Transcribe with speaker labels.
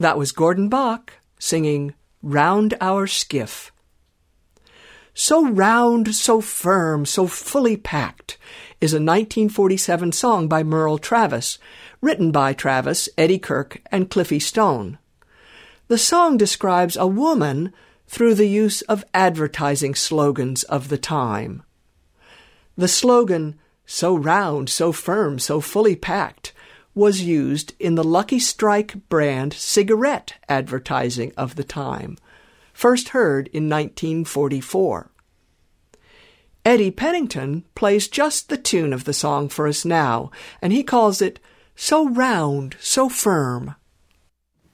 Speaker 1: That was Gordon Bok singing Round Our Skiff. So round, so firm, so fully packed is a 1947 song by Merle Travis, written by Travis, Eddie Kirk, and Cliffy Stone. The song describes a woman through the use of advertising slogans of the time. The slogan, so round, so firm, so fully packed, was used in the Lucky Strike brand cigarette advertising of the time, first heard in 1944. Eddie Pennington plays just the tune of the song for us now, and he calls it So Round, So Firm.